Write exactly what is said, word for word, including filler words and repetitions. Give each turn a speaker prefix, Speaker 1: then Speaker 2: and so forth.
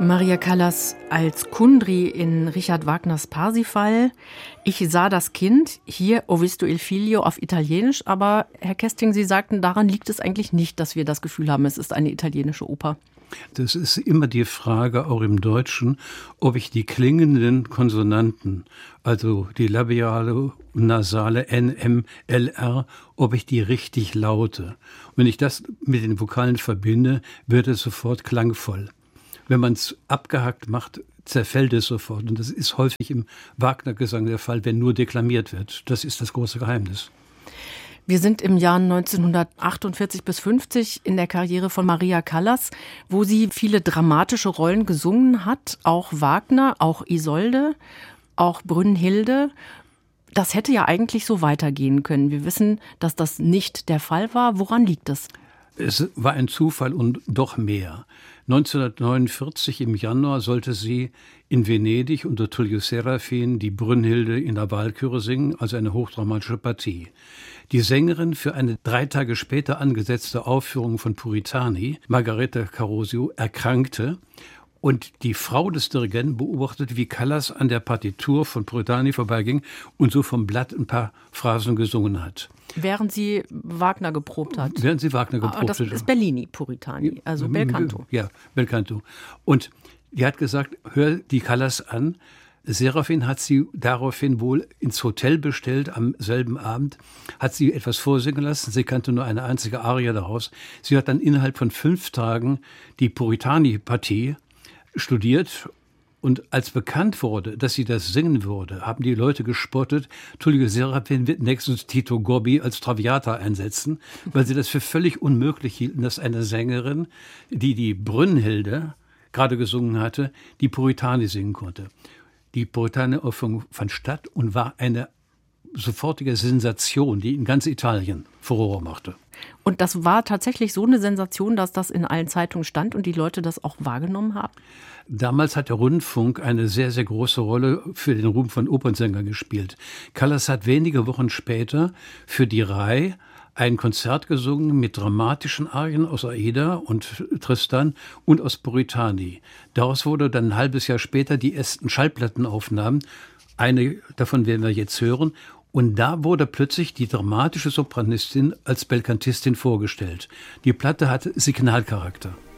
Speaker 1: Maria Callas als Kundry in Richard Wagners Parsifal. Ich sah das Kind, hier Ho visto il figlio auf Italienisch, aber Herr Kesting, Sie sagten, daran liegt es eigentlich nicht, dass wir das Gefühl haben, es ist eine italienische Oper.
Speaker 2: Das ist immer die Frage, auch im Deutschen, ob ich die klingenden Konsonanten, also die labiale und nasale N, M, L, R, ob ich die richtig laute. Wenn ich das mit den Vokalen verbinde, wird es sofort klangvoll. Wenn man es abgehackt macht, zerfällt es sofort. Und das ist häufig im Wagner-Gesang der Fall, wenn nur deklamiert wird. Das ist das große Geheimnis.
Speaker 1: Wir sind im Jahr neunzehnhundertachtundvierzig bis fünfzig in der Karriere von Maria Callas, wo sie viele dramatische Rollen gesungen hat. Auch Wagner, auch Isolde, auch Brünnhilde. Das hätte ja eigentlich so weitergehen können. Wir wissen, dass das nicht der Fall war. Woran liegt es?
Speaker 2: Es war ein Zufall und doch mehr. neunzehnhundertneunundvierzig im Januar sollte sie in Venedig unter Tullio Serafin die Brünnhilde in der Walküre singen, also eine hochdramatische Partie. Die Sängerin für eine drei Tage später angesetzte Aufführung von Puritani, Margareta Carosio, erkrankte und die Frau des Dirigenten beobachtete, wie Callas an der Partitur von Puritani vorbeiging und so vom Blatt ein paar Phrasen gesungen hat.
Speaker 1: Während sie Wagner geprobt hat.
Speaker 2: Während sie Wagner geprobt hat.
Speaker 1: Das ist Bellini, Puritani, also Bel Canto.
Speaker 2: Ja, Bel Canto. Und die hat gesagt, hör die Callas an. Serafin hat sie daraufhin wohl ins Hotel bestellt am selben Abend, hat sie etwas vorsingen lassen. Sie kannte nur eine einzige Arie daraus. Sie hat dann innerhalb von fünf Tagen die Puritani-Partie studiert. Und als bekannt wurde, dass sie das singen würde, haben die Leute gespottet, Tullio Serafin wird nächstens Tito Gobbi als Traviata einsetzen, weil sie das für völlig unmöglich hielten, dass eine Sängerin, die die Brünnhilde gerade gesungen hatte, die Puritani singen konnte. Die Puritani-Aufführung fand statt und war eine sofortige Sensation, die in ganz Italien Furore machte.
Speaker 1: Und das war tatsächlich so eine Sensation, dass das in allen Zeitungen stand und die Leute das auch wahrgenommen haben?
Speaker 2: Damals hat der Rundfunk eine sehr, sehr große Rolle für den Ruhm von Opernsängern gespielt. Callas hat wenige Wochen später für die R A I ein Konzert gesungen mit dramatischen Arien aus Aida und Tristan und aus Puritani. Daraus wurde dann ein halbes Jahr später die ersten Schallplattenaufnahmen. Eine davon werden wir jetzt hören. Und da wurde plötzlich die dramatische Sopranistin als Belcantistin vorgestellt. Die Platte hatte Signalcharakter.